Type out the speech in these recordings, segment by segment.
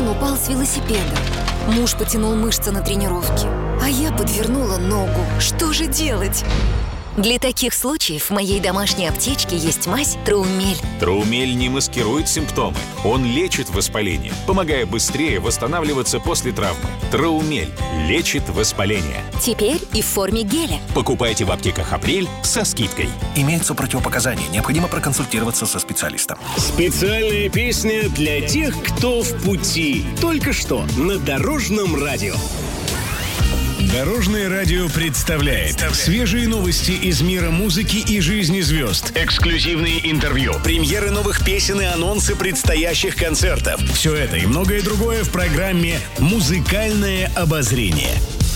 сын упал с велосипеда. Муж потянул мышцы на тренировке, а я подвернула ногу. Что же делать? Для таких случаев в моей домашней аптечке есть мазь Траумель. Траумель не маскирует симптомы. Он лечит воспаление, помогая быстрее восстанавливаться после травмы. Траумель лечит воспаление. Теперь и в форме геля. Покупайте в аптеках «Апрель» со скидкой. Имеются противопоказания. Необходимо проконсультироваться со специалистом. Специальная песня для тех, кто в пути. Только что на Дорожном радио. Дорожное радио представляет свежие новости из мира музыки и жизни звезд, эксклюзивные интервью, премьеры новых песен и анонсы предстоящих концертов. Все это и многое другое в программе «Музыкальное обозрение».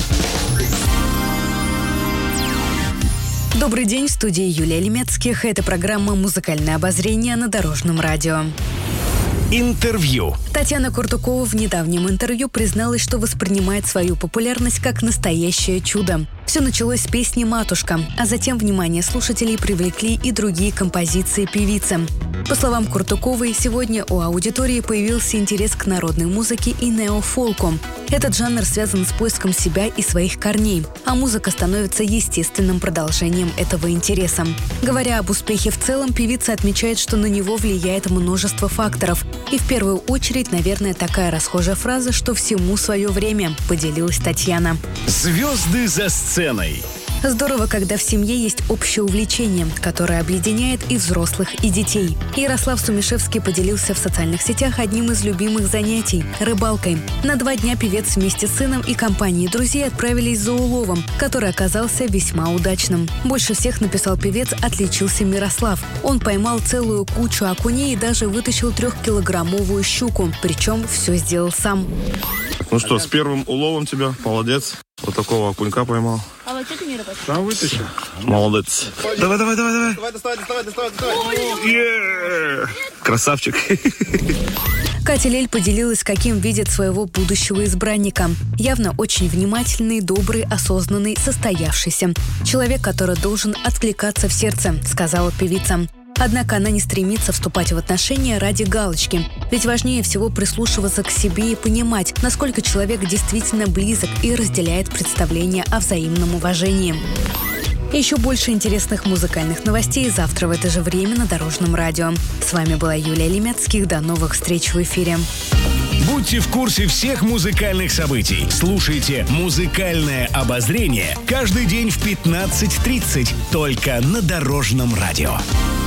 Добрый день, в студии Юлия Лемецких. Это программа «Музыкальное обозрение» на Дорожном радио. Интервью. Татьяна Куртукова в недавнем интервью призналась, что воспринимает свою популярность как настоящее чудо. Все началось с песни «Матушка», а затем внимание слушателей привлекли и другие композиции певицы. По словам Куртуковой, сегодня у аудитории появился интерес к народной музыке и неофолку. Этот жанр связан с поиском себя и своих корней, а музыка становится естественным продолжением этого интереса. Говоря об успехе в целом, певица отмечает, что на него влияет множество факторов. И в первую очередь, наверное, такая расхожая фраза, что всему свое время, поделилась Татьяна. Звезды за сценой. Здорово, когда в семье есть общее увлечение, которое объединяет и взрослых, и детей. Ярослав Сумишевский поделился в социальных сетях одним из любимых занятий – рыбалкой. На 2 дня певец вместе с сыном и компанией друзей отправились за уловом, который оказался весьма удачным. Больше всех, написал певец, отличился Мирослав. Он поймал целую кучу окуней и даже вытащил 3-килограммовую щуку. Причем все сделал сам. Ну что, с первым уловом тебя, молодец. Вот такого окунька поймал. А вот что ты не рыбак? Сам вытащил. Молодец. Давай. Давай, доставай. Красавчик. Катя Лель поделилась, каким видит своего будущего избранника. Явно очень внимательный, добрый, осознанный, состоявшийся. Человек, который должен откликаться в сердце, сказала певица. Однако она не стремится вступать в отношения ради галочки. Ведь важнее всего прислушиваться к себе и понимать, насколько человек действительно близок и разделяет представление о взаимном уважении. Еще больше интересных музыкальных новостей завтра в это же время на Дорожном радио. С вами была Юлия Лемецких. До новых встреч в эфире. Будьте в курсе всех музыкальных событий. Слушайте «Музыкальное обозрение» каждый день в 15:30 только на Дорожном радио.